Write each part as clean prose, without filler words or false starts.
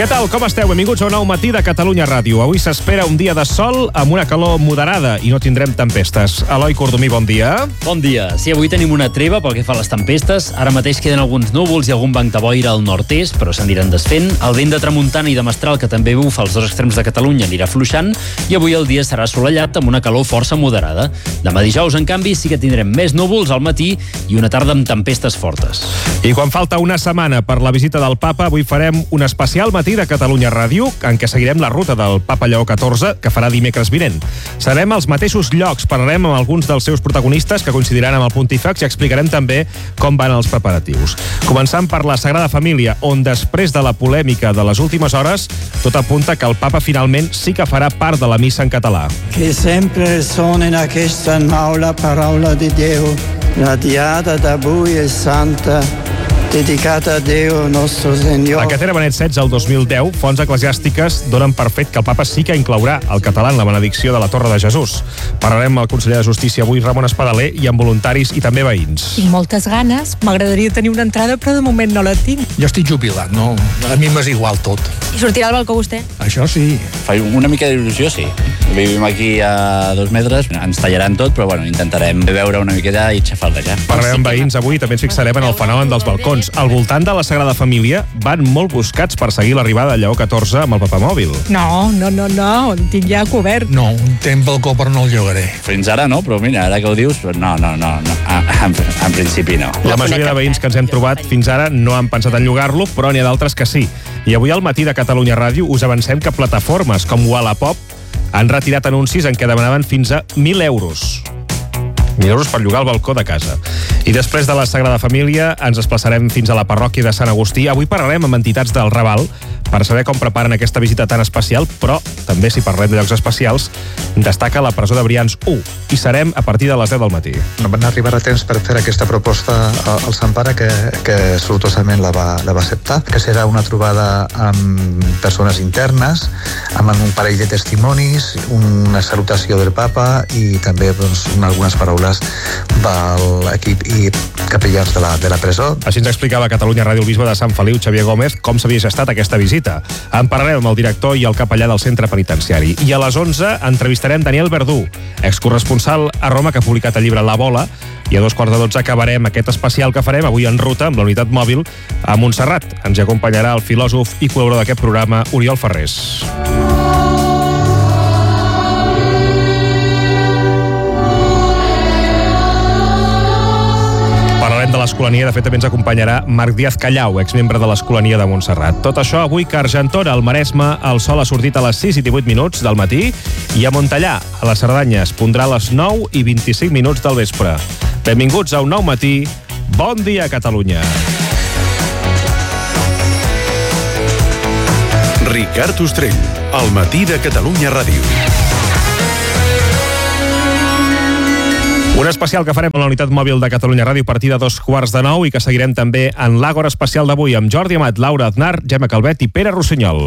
Què tal, com esteu? Benvinguts a un nou matí de Catalunya Ràdio. Avui s'espera un dia de sol amb una calor moderada i no tindrem tempestes. Eloi Cordomí, bon dia. Bon dia. Sí, avui tenim una treva pel que fa a les tempestes. Ara mateix queden alguns núvols i algun banc de boira al nord-est, però s'aniran desfent. El vent de tramuntana i de mestral, que també bufa als dos extrems de Catalunya, anirà fluixant i avui el dia serà assolellat amb una calor força moderada. Demà dijous, en canvi, sí que tindrem més núvols al matí i una tarda amb tempestes fortes. I quan falta una setmana per la visita del Papa, avui farem un especial matí de Catalunya Ràdio, en què seguirem la ruta del Papa Lleó XIV, que farà dimecres vinent. Serem als mateixos llocs, parlarem amb alguns dels seus protagonistes que coincidiran amb el Pontífex i explicarem també com van els preparatius. Començant per la Sagrada Família, on després de la polèmica de les últimes hores, tot apunta que el Papa finalment sí que farà part de la missa en català. Que sempre soni in aquesta nau la paraula di Dio, la diada d'avui és santa, dedicata a Déu, nostre Senyor. La Catera Benet XVI el 2010, fonts eclesiàstiques donen per fet que el Papa sí que inclourà el català en la benedicció de la Torre de Jesús. Parlarem amb el conseller de Justícia avui, Ramon Espadaler, i amb voluntaris i també veïns. Tinc moltes ganes, m'agradaria tenir una entrada, però de moment no la tinc. Jo estic jubilat, no? A mi m'és igual tot. I sortirà al balcó vostè? Això sí. Fa una mica d'il·lusió, sí. Vivim aquí a 2 metres, ens tallaran tot, però bueno, intentarem veure una miqueta i xafar-la ja. Parlarem amb veïns avui i també ens fixarem en el fenomen dels balcons. Al voltant de la Sagrada Família van molt buscats per seguir l'arribada de Lleó XIV amb el papamòbil. No, en tinc ja cobert. No, un temps balcó però no el llogaré. Fins ara no, però mira, ara que ho dius, no. En principi no. La majoria de veïns que ens hem trobat fins ara no han pensat en llogar-lo, però n'hi ha d'altres que sí. I avui al matí de Catalunya Ràdio us avancem que plataformes com Wallapop han retirat anuncis en què demanaven fins a 1.000 euros. 1.000 euros per llogar el balcó de casa. I després de la Sagrada Família ens desplaçarem fins a la parròquia de Sant Agustí. Avui parlarem amb entitats del Raval per saber com preparen aquesta visita tan especial, però també, si parlem de llocs especials, destaca la presó de Brians 1. I serem a partir de les 10 del matí. Van arribar a temps per fer aquesta proposta al Sant Pare, que sortosament la va acceptar, que serà una trobada amb persones internes, amb un parell de testimonis, una salutació del Papa i també algunes paraules de l'equip i capellans de la presó. Així ens explicava a Catalunya Ràdio el bisbe de Sant Feliu, Xavier Gómez, com s'havia gestat aquesta visita. En parlarem amb el director i el capellà del centre penitenciari. I a les 11 entrevistarem Daniel Verdú, excorresponsal a Roma, que ha publicat el llibre La Bola, i a 2:45 acabarem aquest especial que farem avui en ruta amb la unitat mòbil a Montserrat. Ens hi acompanyarà el filòsof i col·laborador d'aquest programa, Oriol Ferrés. Parlarem de l'Escolania, de fet també ens acompanyarà Marc Díaz Callau, exmembre de l'Escolania de Montserrat. Tot això avui que a Argentona, al Maresme, el sol ha sortit a les 6:18 del matí i a Montellà, a la Cerdanya, es pondrà a les 9:25 del vespre. Benvinguts a un nou matí. Bon dia, Catalunya. Ricard Ostrell, al matí de Catalunya Ràdio. Un especial que farem a la unitat mòbil de Catalunya Ràdio a partir de 8:45 i que seguirem també en l'Àgora especial d'avui amb Jordi Amat, Laura Aznar, Gemma Calvet i Pere Rossinyol.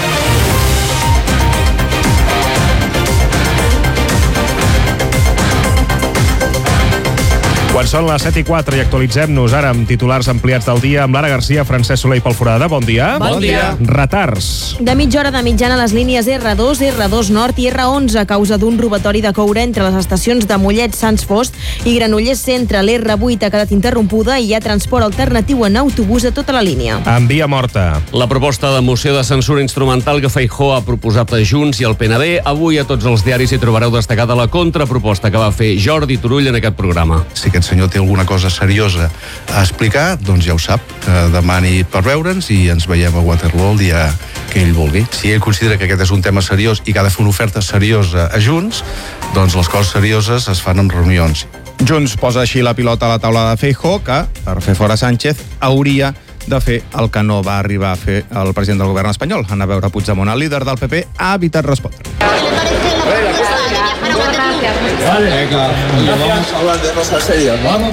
Quan són les 7:04 i actualitzem-nos ara amb titulars ampliats del dia amb Lara Garcia, Francesc Soler i Pol Forada. Bon dia. Bon dia. Retards. De mitja hora de mitjana les línies R2, R2 Nord i R11 a causa d'un robatori de coure entre les estacions de Mollet, Sants Fost i Granollers Centre. L'R8 ha quedat interrompuda i hi ha transport alternatiu en autobús a tota la línia. En via morta. La proposta de moció de censura instrumental que Feijóo ha proposat a Junts i el PNB, avui a tots els diaris hi trobareu destacada la contraproposta que va fer Jordi Turull en aquest programa. Si aquest senyor té alguna cosa seriosa a explicar, doncs ja ho sap, que demani per veure'ns i ens veiem a Waterloo el dia que ell vulgui. Si ell considera que aquest és un tema seriós i que ha de fer una oferta seriosa a Junts, doncs les coses serioses es fan en reunions. Junts posa així la pilota a la taula de Feijóo, que, per fer fora Sánchez, hauria de fer el que no va arribar a fer el president del govern espanyol. Anar a veure Puigdemont, el líder del PP, ha evitat respondre. Vale, venga, vamos a hablar de cosas serias, ¿no?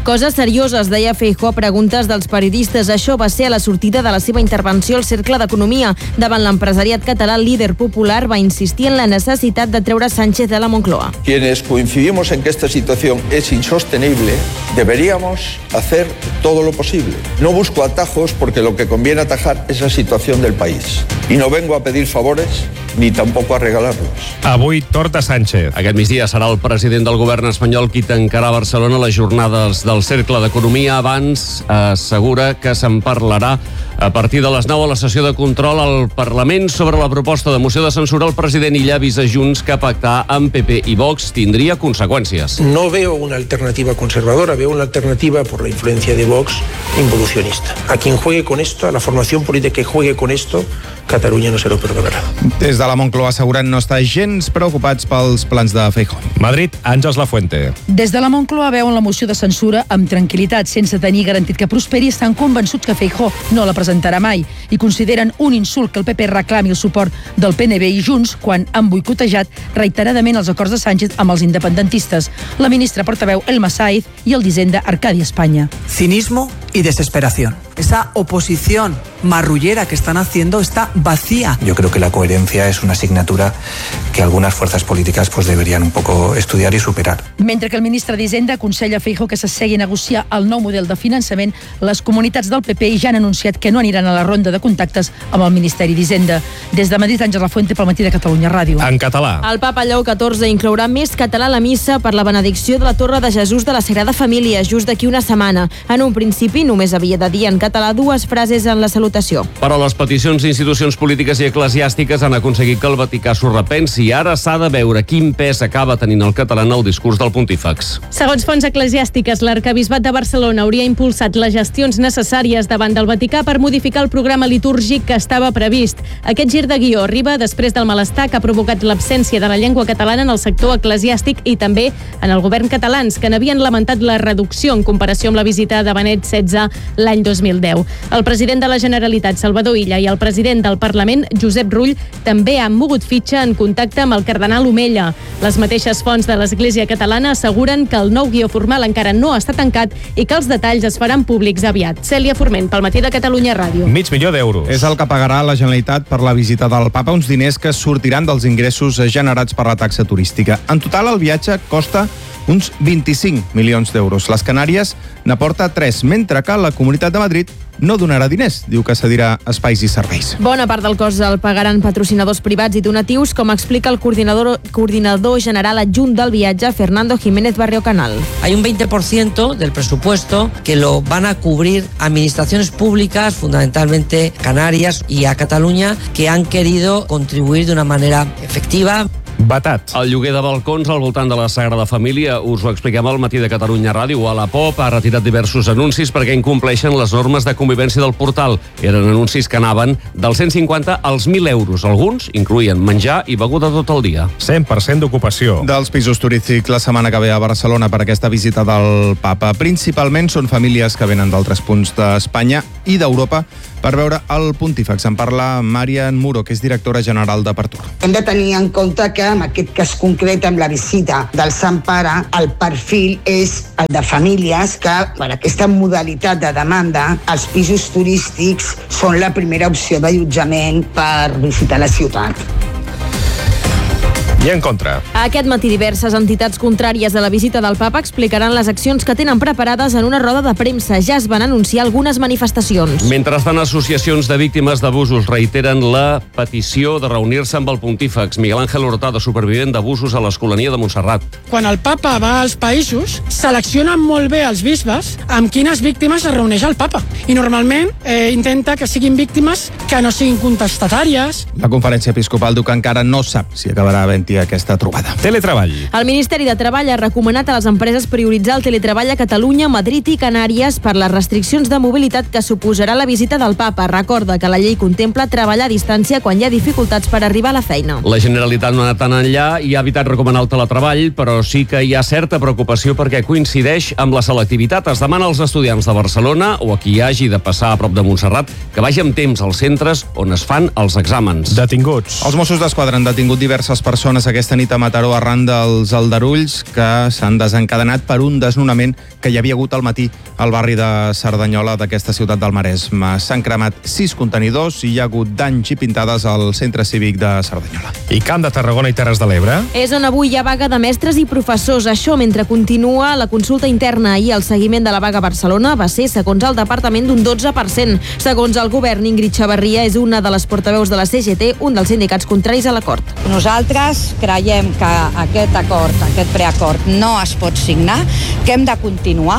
Coses serioses, deia Feijóo a preguntes dels periodistes. Això va ser a la sortida de la seva intervenció al Cercle d'Economia. Davant l'empresariat català, el líder popular va insistir en la necessitat de treure Sánchez de la Moncloa. Quienes coincidimos en que esta situación es insostenible, deberíamos hacer todo lo posible. No busco atajos porque lo que conviene atajar es la situación del país. Y no vengo a pedir favores ni tampoco a regalarlos. Avui torna Sánchez. Aquest migdia serà el president del govern espanyol qui tancarà a Barcelona les jornades del Cercle d'Economia. Abans assegura que se'n parlarà a partir de les 9 a la sessió de control al Parlament sobre la proposta de moció de censura. El president Illa avisa Junts que pactar amb PP i Vox tindria conseqüències. No veo una alternativa conservadora, veo una alternativa por la influencia de Vox involucionista. A quien juegue con esto, a la formación política que juegue con esto, Catalunya no se lo perdonarà. Des de la Moncloa asseguren no estar gens preocupats pels plans de Feijóo. Madrid, Àngels Lafuente. Des de la Moncloa veuen la moció de censura amb tranquil·litat, sense tenir garantit que prosperi. Estan convençuts que Feijóo no la presentarà mai i consideren un insult que el PP reclami el suport del PNB i Junts quan han boicotejat reiteradament els acords de Sánchez amb els independentistes. La ministra portaveu Elma Saiz i el d'Hisenda Arcadi Espanya. Cinismo y desesperación. Esa oposición marrullera que están haciendo está vacía. Yo creo que la coherencia es una asignatura que algunas fuerzas políticas pues deberían un poco estudiar y superar. Mentre que el ministre d'Hisenda aconsella a Feijóo que s'assegui a negociar el nou model de finançament, les comunitats del PP ja han anunciat que no aniran a la ronda de contactes amb el Ministeri d'Hisenda. Des de Madrid, Àngels Lafuente pel Matí de Catalunya Ràdio. En català. El papa Lleó XIV inclourà més català a la missa per la benedicció de la Torre de Jesús de la Sagrada Família just d'aquí una setmana. En un principi només havia de dir en català dues frases en la salutació. Però les peticions d'institucions polítiques i eclesiàstiques han aconseguit que el Vaticà s'ho repensi i ara s'ha de veure quin pes acaba tenint el català en el discurs del pontífex. Segons fonts eclesiàstiques, l'Arquebisbat de Barcelona hauria impulsat les gestions necessàries davant del Vaticà per modificar el programa litúrgic que estava previst. Aquest gir de guió arriba després del malestar que ha provocat l'absència de la llengua catalana en el sector eclesiàstic i també en el govern catalans, que n'havien lamentat la reducció en comparació amb la visita de Benet XVI l'any 2010. El president de la Generalitat, Salvador Illa, i el president del Parlament, Josep Rull, també han mogut fitxa en contacte amb el cardenal Omella. Les mateixes fonts de l'Església catalana asseguren que el nou guió formal encara no està tancat i que els detalls es faran públics aviat. Cèlia Forment, pel Matí de Catalunya Ràdio. $500,000. És el que pagarà la Generalitat per la visita del papa, uns diners que sortiran dels ingressos generats per la taxa turística. En total, el viatge costa uns 25 milions d'euros. Les Canàries n'aporta 3, mentre que la Comunitat de Madrid no donarà diners. Diu que cedirà espais i serveis. Bona part del cost el pagaran patrocinadors privats i donatius, com explica el coordinador general adjunt del viatge, Fernando Jiménez Barrio Canal. Hay un 20% del presupuesto que lo van a cubrir administraciones públicas, fundamentalmente Canarias y a Cataluña, que han querido contribuir de una manera efectiva. Batat. El lloguer de balcons al voltant de la Sagrada Família, us ho expliquem al Matí de Catalunya Ràdio. Wallapop ha retirat diversos anuncis perquè incompleixen les normes de convivència del portal. Eren anuncis que anaven dels 150 als 1.000 euros. Alguns incloïen menjar i beguda tot el dia. 100% d'ocupació. Dels pisos turístics la setmana que ve a Barcelona per aquesta visita del papa. Principalment són famílies que venen d'altres punts d'Espanya i d'Europa per veure el pontífex. En parla Marian Muro, que és directora general de Partur. Hem de tenir en compte que en aquest cas concret, amb la visita del Sant Pare, el perfil és el de famílies que, per aquesta modalitat de demanda, els pisos turístics són la primera opció d'allotjament per visitar la ciutat. I en contra. Aquest matí diverses entitats contràries a la visita del papa explicaran les accions que tenen preparades en una roda de premsa. Ja es van anunciar algunes manifestacions. Mentrestant, associacions de víctimes d'abusos reiteren la petició de reunir-se amb el pontífex. Miguel Ángel Hurtado, supervivent d'abusos a l'Escolania de Montserrat. Quan el papa va als països, seleccionen molt bé els bisbes amb quines víctimes es reuneix el papa. I normalment intenta que siguin víctimes que no siguin contestatàries. La Conferència Episcopal diu que encara no sap si acabarà havent-hi aquesta trobada. Teletreball. El Ministeri de Treball ha recomanat a les empreses prioritzar el teletreball a Catalunya, Madrid i Canàries per les restriccions de mobilitat que suposarà la visita del papa. Recorda que la llei contempla treballar a distància quan hi ha dificultats per arribar a la feina. La Generalitat no ha anat tan enllà i ha evitat recomanar el teletreball, però sí que hi ha certa preocupació perquè coincideix amb la selectivitat. Es demana als estudiants de Barcelona o a qui hagi de passar a prop de Montserrat que vagi amb temps als centres on es fan els exàmens. Detinguts. Els Mossos d'Esquadra han detingut diverses persones protestes aquesta nit a Mataró arran dels aldarulls que s'han desencadenat per un desnonament que hi havia hagut al matí al barri de Cerdanyola d'aquesta ciutat del Maresme. S'han cremat 6 contenidors i hi ha hagut danys i pintades al centre cívic de Cerdanyola. I Camp de Tarragona i Terres de l'Ebre? És on avui hi ha vaga de mestres i professors. Això mentre continua la consulta interna. Ahir el seguiment de la vaga a Barcelona va ser, segons el departament, d'un 12%. Segons el govern, Ingrid Xavarria és una de les portaveus de la CGT, un dels sindicats contraris a l'acord. Nosaltres creiem que aquest acord, aquest preacord, no es pot signar, que hem de continuar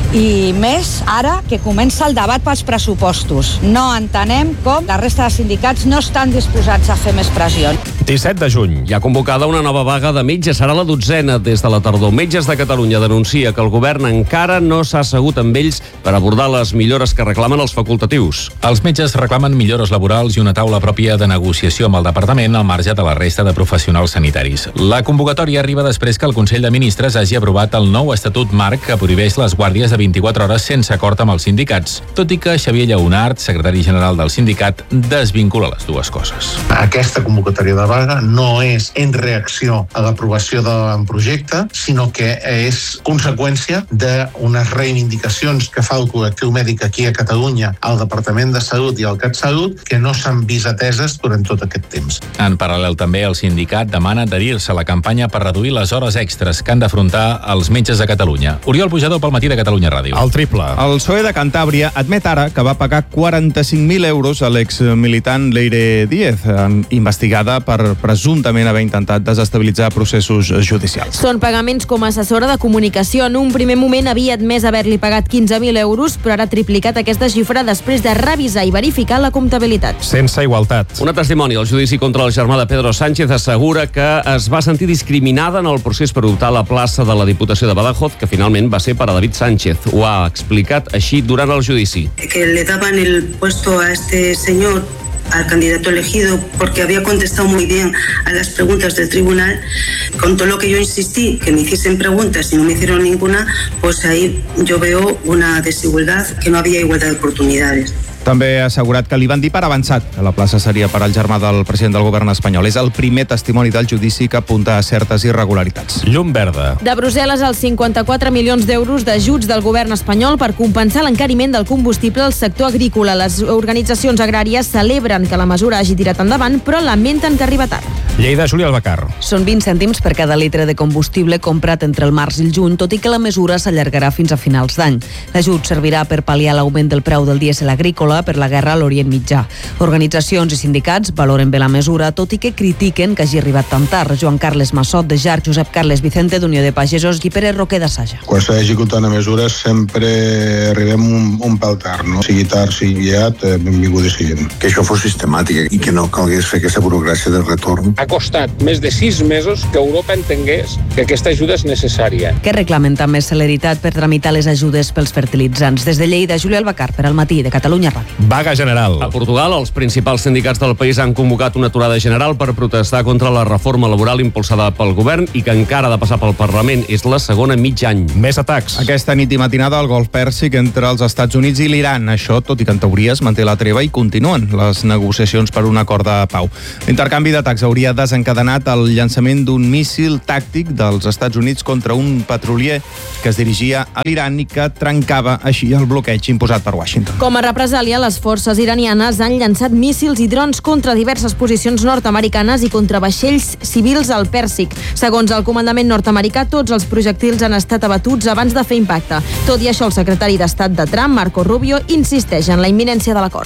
i més ara que comença el debat pels pressupostos. No entenem com la resta de sindicats no estan disposats a fer més pressió. 17 de juny. Hi ha convocada una nova vaga de metges. Serà la 12ª des de la tardor. Metges de Catalunya denuncia que el govern encara no s'ha assegut amb ells per abordar les millores que reclamen els facultatius. Els metges reclamen millores laborals i una taula pròpia de negociació amb el departament al marge de la resta de professionals sanitaris. La convocatòria arriba després que el Consell de Ministres hagi aprovat el nou Estatut Marc que prohibeix les guàrdies de 24 hores sense acord amb els sindicats, tot i que Xavier Lleonart, secretari general del sindicat, desvincula les dues coses. Aquesta convocatòria de vaga no és en reacció a l'aprovació d'un projecte, sinó que és conseqüència d'unes reivindicacions que fa el col·lectiu mèdic aquí a Catalunya, al Departament de Salut i al CatSalut, que no s'han vist ateses durant tot aquest temps. En paral·lel també, el sindicat demana adherir-se a la campanya per reduir les hores extres que han d'afrontar els metges de Catalunya. Oriol Pujador pel Matí de Catalunya Ràdio. El triple. El PSOE de Cantàbria admet ara que va pagar 45.000 euros a l'exmilitant Leire Díez, investigada per presumptament haver intentat desestabilitzar processos judicials. Són pagaments com a assessora de comunicació. En un primer moment havia admès haver-li pagat 15.000 euros, però ara ha triplicat aquesta xifra després de revisar i verificar la comptabilitat. Sense igualtat. Una testimoni al judici contra el germà de Pedro Sánchez assegura que es va sentir discriminada en el procés per optar a la plaça de la Diputació de Badajoz, que finalment va ser per a David Sánchez. Ho ha explicat així durant el judici. Que le daban el puesto a este señor, al candidato elegido, porque había contestado muy bien a las preguntas del tribunal. Con todo lo que yo insistí, que me hiciesen preguntas y no me hicieron ninguna, pues ahí yo veo una desigualdad, que no había igualdad de oportunidades. També ha assegurat que li van dir per avançat que la plaça seria per al germà del president del govern espanyol. És el primer testimoni del judici que apunta a certes irregularitats. Llum verda. De Brussel·les, els 54 milions d'euros d'ajuts del govern espanyol per compensar l'encariment del combustible al sector agrícola. Les organitzacions agràries celebren que la mesura hagi tirat endavant, però lamenten que arriba tard. Lleida, Júlia Albacar. Són 20 cèntims per cada litre de combustible comprat entre el març i el juny, tot i que la mesura s'allargarà fins a finals d'any. L'ajut servirà per pal·liar l'augment del preu del dièsel agrícola per la guerra a l'Orient Mitjà. Organitzacions i sindicats valoren bé la mesura, tot i que critiquen que hagi arribat tan tard. Joan Carles Massot, de JARC, Josep Carles Vicente, d'Unió de Pagesos, i Pere Roquer, de Saja. Quan s'ha executat una mesura sempre arribem un pèl tard, no? Sigui tard, sigui aviat, benvingut i siguin. Que això fos sistemàtic i que no calgués fer aquesta burocràcia de retorn. Ha costat més de 6 mesos que Europa entengués que aquesta ajuda és necessària. Que reclamen també celeritat per tramitar les ajudes pels fertilitzants. Des de Lleida, Júlia Albacar, per al Matí de Catalunya Ràdio. Vaga general. A Portugal, els principals sindicats del país han convocat una aturada general per protestar contra la reforma laboral impulsada pel govern i que encara ha de passar pel Parlament. És la segona mig any. Més atacs. Aquesta nit i matinada al Golf Pèrsic entre els Estats Units i l'Iran. Això, tot i que en teoria es manté la treva i continuen les negociacions per un acord de pau. L'intercanvi d'atacs hauria desencadenat el llançament d'un míssil tàctic dels Estats Units contra un petrolier que es dirigia a l'Iran i que trencava així el bloqueig imposat per Washington. Com a represàlia, les forces iranianes han llançat míssils i drons contra diverses posicions nord-americanes i contra vaixells civils al Pèrsic. Segons el comandament nord-americà, tots els projectils han estat abatuts abans de fer impacte. Tot i això, el secretari d'Estat de Trump, Marco Rubio, insisteix en la imminència de l'acord.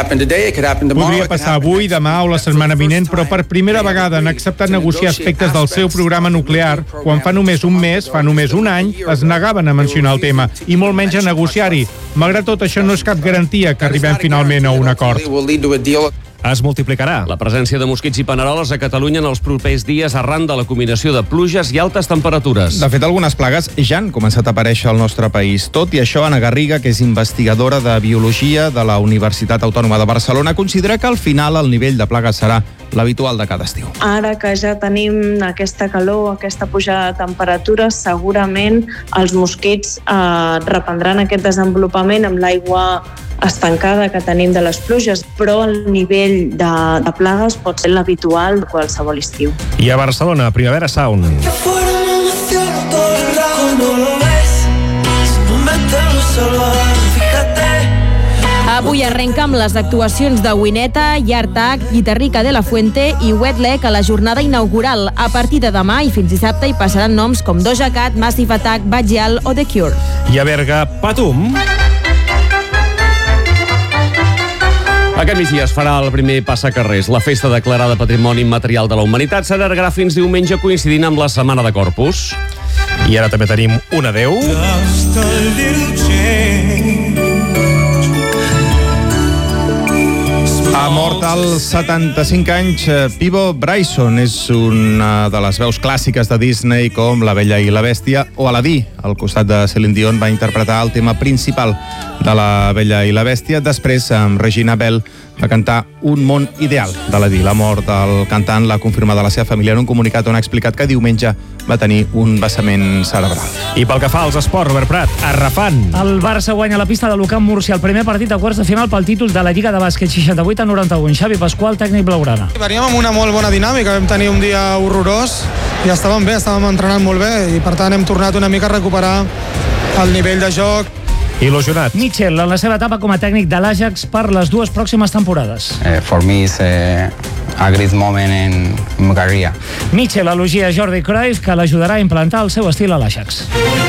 Podria passar avui, demà o la setmana vinent, però per primera vegada han acceptat negociar aspectes del seu programa nuclear. Quan fa només un mes, fa només un any, es negaven a mencionar el tema, i molt menys a negociar-hi. Malgrat tot, això no és cap garantia que arribem finalment a un acord. Es multiplicarà. La presència de mosquits i paneroles a Catalunya en els propers dies arran de la combinació de pluges i altes temperatures. De fet, algunes plagues ja han començat a aparèixer al nostre país. Tot i això, Anna Garriga, que és investigadora de Biologia de la Universitat Autònoma de Barcelona, considera que al final el nivell de plagues serà l'habitual de cada estiu. Ara que ja tenim aquesta calor, aquesta pujada de temperatures, segurament els mosquits reprendran aquest desenvolupament amb l'aigua estancada que tenim de les pluges, però el nivell de plagues pot ser l'habitual de qualsevol estiu. I a Barcelona, Primavera Sound. Avui arrenca amb les actuacions de Wineta, Yard Act, Guitarrica de la Fuente i Wet Leg a la jornada inaugural. A partir de demà i fins dissabte hi passaran noms com Doja Cat, Massive Attack, Bad o The Cure. I a Berga, Patum. Aquest migdia es farà el primer passacarrers. La festa declarada Patrimoni Immaterial de la Humanitat s'allargarà fins diumenge coincidint amb la Setmana de Corpus. I ara també tenim un adeu. Ha mort als 75 anys Peabo Bryson. És una de les veus clàssiques de Disney com La Bella i la Bèstia o Aladí. Al costat de Celine Dion va interpretar el tema principal de La Bella i la Bèstia. Després, amb Regina Bell, va cantar Un món ideal d'Aladí. La mort del cantant l'ha confirmat la seva família en un comunicat on ha explicat que diumenge va tenir un vessament cerebral. I pel que fa als esports, Robert Prat, arrafant. El Barça guanya la pista de l'Ucamp Múrcia el primer partit a quarts de final pel títol de la Lliga de Bàsquet 68-91. Xavi Pasqual, tècnic blaugrana. Veníem amb una molt bona dinàmica, vam tenir un dia horrorós i estàvem bé, estàvem entrenant molt bé i per tant hem tornat una mica a recuperar el nivell de joc. Il·lusionat. Mitchell, en la seva etapa com a tècnic de l'Ajax per les dues pròximes temporades. For me is a great moment in my career. Mitchell elogia Jordi Cruyff, que l'ajudarà a implantar el seu estil a l'Ajax.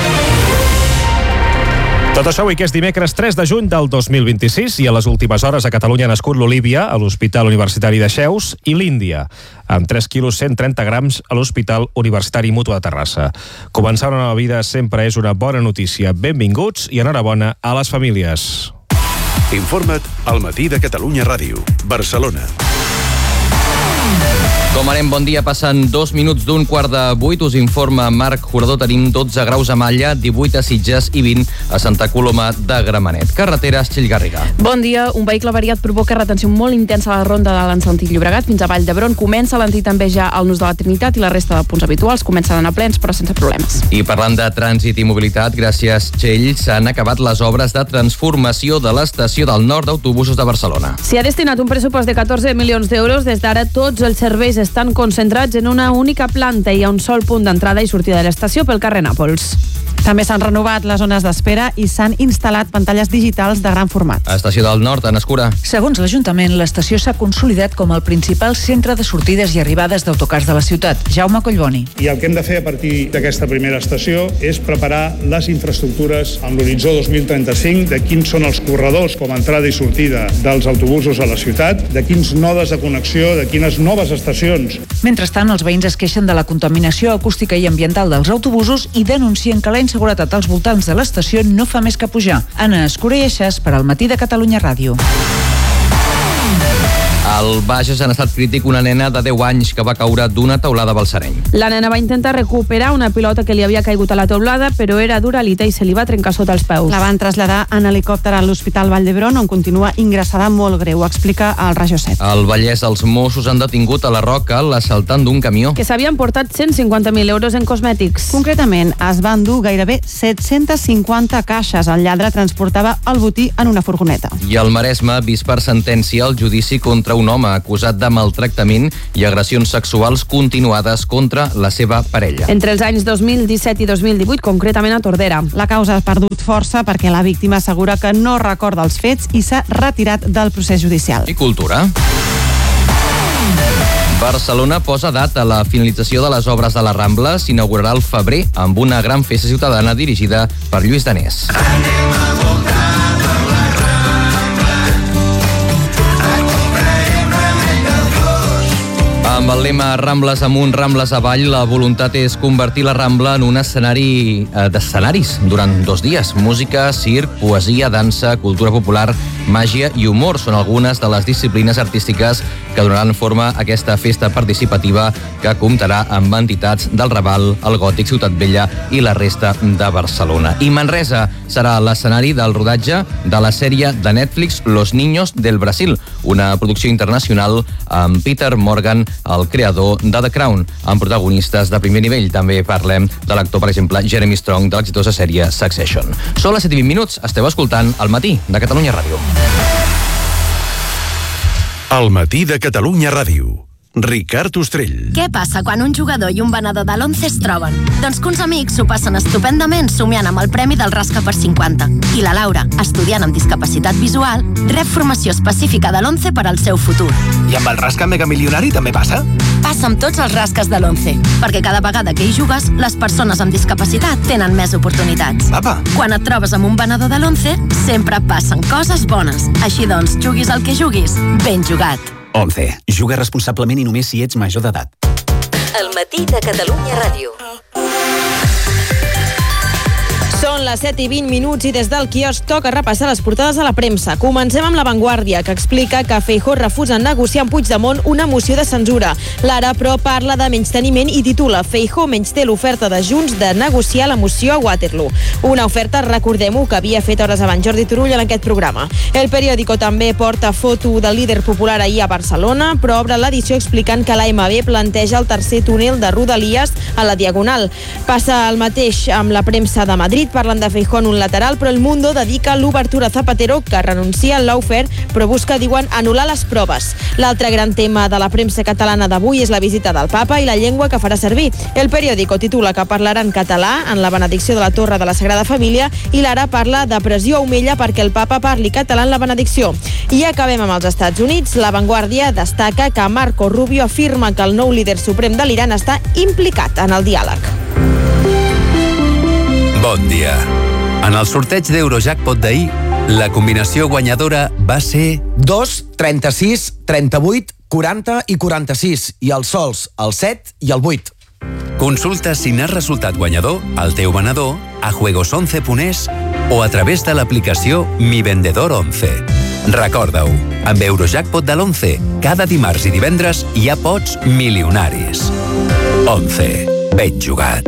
Tot això avui que és dimecres 3 de juny del 2026 i a les últimes hores a Catalunya ha nascut l'Olívia a l'Hospital Universitari de Xeus i l'Índia, amb 3 quilos 130 grams a l'Hospital Universitari Mutu de Terrassa. Començar una nova vida sempre és una bona notícia. Benvinguts i enhorabona a les famílies. Informa't al Matí de Catalunya Ràdio, Barcelona. Com anem, bon dia. Passen 2 minuts d'un quart de 8. Us informa Marc Jurador. Tenim 12 graus a Malla, 18 a Sitges i 20 a Santa Coloma de Gramenet. Carreteres, Txell Garriga. Bon dia. Un vehicle variat provoca retenció molt intensa a la ronda de l'Encentit Llobregat fins a Vall d'Hebron. Comença a l'Antic també ja al Nus de la Trinitat i la resta de punts habituals comencen a anar plens però sense problemes. I parlant de trànsit i mobilitat, gràcies Txell, s'han acabat les obres de transformació de l'estació del nord d'autobusos de Barcelona. S'hi ha destinat un pressupost de 14 milions d'euros. Des d'ara tots els serveis estan concentrats en una única planta i hi ha un sol punt d'entrada i sortida de l'estació pel carrer Nàpols. També s'han renovat les zones d'espera i s'han instal·lat pantalles digitals de gran format. Estació del Nord, Anna Escura. Segons l'Ajuntament, l'estació s'ha consolidat com el principal centre de sortides i arribades d'autocars de la ciutat. Jaume Collboni. I el que hem de fer a partir d'aquesta primera estació és preparar les infraestructures amb l'horitzó 2035 de quins són els corredors com a entrada i sortida dels autobusos a la ciutat, de quins nodes de connexió, de quines noves estacions. Mentrestant, els veïns es queixen de la contaminació acústica i ambiental dels autobusos i denuncien que la inseguretat als voltants de l'estació no fa més que pujar. Anna Escura i Eixes per al Matí de Catalunya Ràdio. Al Bages han estat crític una nena de 10 anys que va caure d'una teulada a Balsareny. La nena va intentar recuperar una pilota que li havia caigut a la teulada, però era d'uralita i se li va trencar sota els peus. La van traslladar en helicòpter a l'Hospital Vall d'Hebron, on continua ingressada molt greu, explica el Rajo 7. Al Vallès, els Mossos han detingut a la Roca l'assaltant d'un camió. Que s'havien portat 150.000 euros en cosmètics. Concretament, es van dur gairebé 750 caixes. El lladre transportava el botí en una furgoneta. I al Maresme, vist per sentència el judici contra un home acusat de maltractament i agressions sexuals continuades contra la seva parella. Entre els anys 2017 i 2018, concretament a Tordera. La causa ha perdut força perquè la víctima assegura que no recorda els fets i s'ha retirat del procés judicial. I cultura. Barcelona posa data a la finalització de les obres de la Rambla. S'inaugurarà al febrer amb una gran festa ciutadana dirigida per Lluís Danés. Amb el lema Rambles amunt, Rambles avall, la voluntat és convertir la Rambla en un escenari d'escenaris durant 2 dies. Música, circ, poesia, dansa, cultura popular, màgia i humor són algunes de les disciplines artístiques que donaran forma a aquesta festa participativa que comptarà amb entitats del Raval, el Gòtic, Ciutat Vella i la resta de Barcelona. I Manresa serà l'escenari del rodatge de la sèrie de Netflix Los Niños del Brasil, una producció internacional amb Peter Morgan, el creador de The Crown, amb protagonistes de primer nivell. També parlem de l'actor, per exemple, Jeremy Strong, de l'exitosa sèrie Succession. Són les 7:20, esteu escoltant El Matí de Catalunya Ràdio. El Matí de Catalunya Ràdio. Ricard Ostrell. Què passa quan un jugador i un venedor de l'11 es troben? Doncs que uns amics s'ho passen estupendament somiant amb el premi del Rasca per 50. I la Laura, estudiant amb discapacitat visual, rep formació específica de l'11 per al seu futur. I amb el Rasca Megamilionari també passa? Passa amb tots els rasques de l'11, perquè cada vegada que hi jugues, les persones amb discapacitat tenen més oportunitats. Apa. Quan et trobes amb un venedor de l'11, sempre passen coses bones. Així doncs, juguis el que juguis, ben jugat. 11. Juga responsablement i només si ets major d'edat. El Matí de Catalunya Ràdio. Són les 7:20 i des del quiosc toca repassar les portades de la premsa. Comencem amb La Vanguardia, que explica que Feijóo refusa negociar amb Puigdemont una moció de censura. L'Ara, però, parla de menysteniment i titula Feijóo menysté l'oferta de Junts de negociar la moció a Waterloo. Una oferta, recordem-ho, que havia fet hores abans Jordi Turull en aquest programa. El periòdico també porta foto del líder popular ahir a Barcelona, però obre l'edició explicant que l'AMB planteja el tercer túnel de Rodalies a la Diagonal. Passa el mateix amb la premsa de Madrid. Parlen de Feijóo en un lateral, però El Mundo dedica l'obertura a Zapatero, que renuncia al lawfare, però busca, diuen, anul·lar les proves. L'altre gran tema de la premsa catalana d'avui és la visita del papa i la llengua que farà servir. El periòdico titula que parlarà en català en la benedicció de la Torre de la Sagrada Família i l'Ara parla de pressió a Omella perquè el papa parli català en la benedicció. I acabem amb els Estats Units. La Vanguardia destaca que Marco Rubio afirma que el nou líder suprem de l'Iran està implicat en el diàleg. Bon dia. En el sorteig d'Eurojackpot d'ahir, la combinació guanyadora va ser 2, 36, 38, 40 i 46, i els sols, el 7 i el 8. Consulta si n'has resultat guanyador al teu venedor, a juegos11.es o a través de l'aplicació Mi Vendedor 11. Recorda-ho, amb Eurojackpot de l'11, cada dimarts i divendres hi ha pots milionaris. 11. Ben jugat.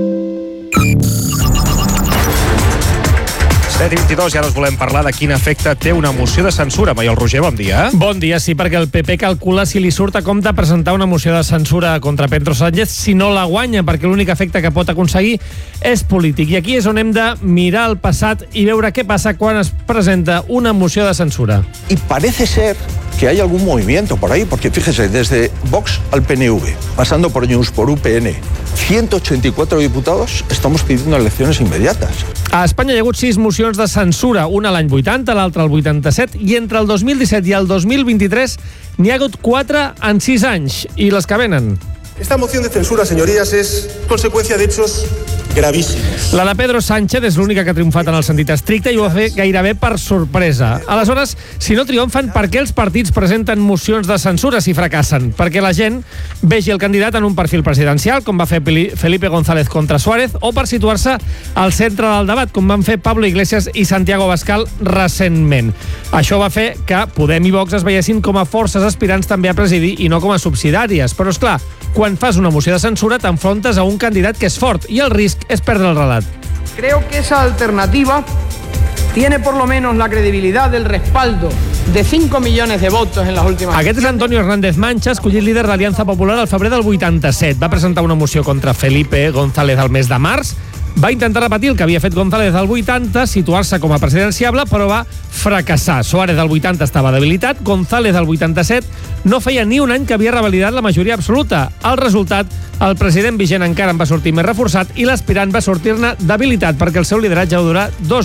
7:22 i ara us volem parlar de quin efecte té una moció de censura. Maiol Roger, bon dia. Bon dia, sí, perquè el PP calcula si li surt a compte presentar una moció de censura contra Pedro Sánchez si no la guanya, perquè l'únic efecte que pot aconseguir és polític. I aquí és on hem de mirar el passat i veure què passa quan es presenta una moció de censura. Y parece ser que hay algún movimiento por ahí, porque fíjese, desde Vox al PNV, pasando por Junts, por UPN, 184 diputados, estamos pidiendo elecciones inmediatas. A Espanya hi ha hagut 6 mocions de censura, una l'any 80, l'altra el 87, i entre el 2017 i el 2023 n'hi ha hagut 4 en 6 anys, i les que venen. Esta moción de censura, señorías, es consecuencia de hechos gravíssimos. La de Pedro Sánchez és l'única que ha triomfat en el sentit estricte i ho va fer gairebé per sorpresa. Aleshores, si no triomfen, per què els partits presenten mocions de censura si fracassen? Perquè la gent vegi el candidat en un perfil presidencial, com va fer Felipe González contra Suárez, o per situar-se al centre del debat, com van fer Pablo Iglesias i Santiago Abascal recentment. Això va fer que Podem i Vox es veiessin com a forces aspirants també a presidir i no com a subsidiàries. Però, esclar, quan fas una moció de censura t'enfrontes a un candidat que és fort i el risc és perdre el relat. Creo que esa alternativa tiene por lo menos la credibilidad del respaldo de 5 millones de votos en las últimas... Aquest és Antonio Hernández Mancha, escollit líder d'Aliança Popular al febrer del 87. Va presentar una moció contra Felipe González al mes de març. Va intentar repetir el que havia fet González al 80, situar-se com a presidenciable, però va fracassar. Suárez al 80 estava debilitat, González al 87 no feia ni un any que havia revalidat la majoria absoluta. El resultat, el president vigent encara en va sortir més reforçat i l'aspirant va sortir-ne debilitat perquè el seu lideratge va durar 2